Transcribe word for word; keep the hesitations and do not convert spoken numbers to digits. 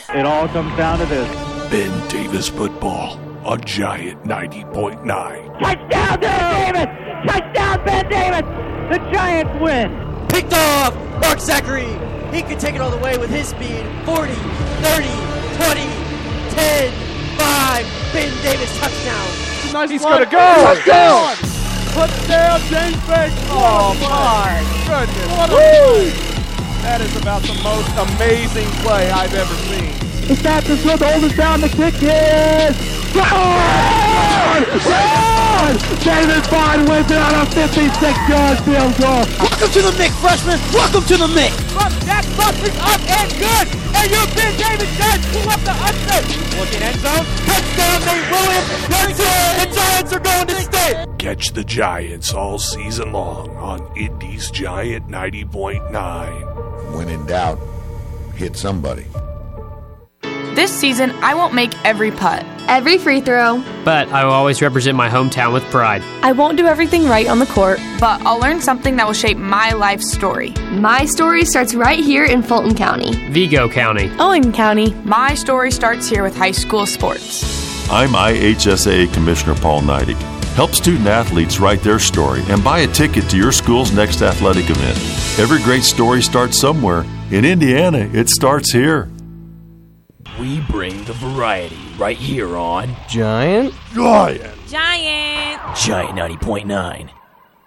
It all comes down to this. Ben Davis football on Giant ninety point nine. Touchdown, Ben Davis! Touchdown, Ben Davis! The Giants win! Picked off! Mark Zachary! He could take it all the way with his speed. forty, thirty, twenty, ten, five. Ben Davis touchdown. Nice He's going to go. Touchdown. Touchdown, James Banks. Oh, my goodness. What a that is about the most amazing play I've ever seen. The snap is good. Hold us down. The kick is gone! Gone! Davis Bond wins it on a fifty-six yard field goal. Welcome to the Mick, freshman. Welcome to the Mick. That bump is up and good. And your Ben Davis Giants pull up the upset. Looking end zone. Touchdown, Nate Williams. That's it. The Giants are going to stay. Catch the Giants all season long on Indy's Giant ninety point nine. When in doubt, hit somebody. This season, I won't make every putt, every free throw, but I will always represent my hometown with pride. I won't do everything right on the court, but I'll learn something that will shape my life story. My story starts right here in Fulton County, Vigo County, Owen County. My story starts here with high school sports. I'm I H S A Commissioner Paul Neidig. Help student athletes write their story and buy a ticket to your school's next athletic event. Every great story starts somewhere. In Indiana, it starts here. We bring the variety right here on Giant Giant Giant Giant ninety point nine.